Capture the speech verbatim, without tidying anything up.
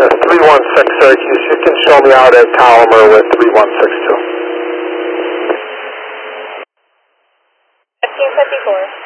Uh, three one six Syracuse, you can show me out at Colomer with three one six two. fifteen fifty-four.